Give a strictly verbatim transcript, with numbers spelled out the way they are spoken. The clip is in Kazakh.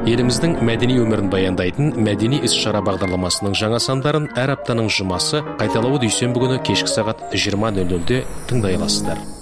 Еліміздің мәдени өмірін баяндайтын мәдени іс-шара бағдарламасының жаңа сандарын әр аптаның жұмасы қайталауы дүйсенбі күні кешкі сағат жиырма нөл нөлде тыңдай аласыздар.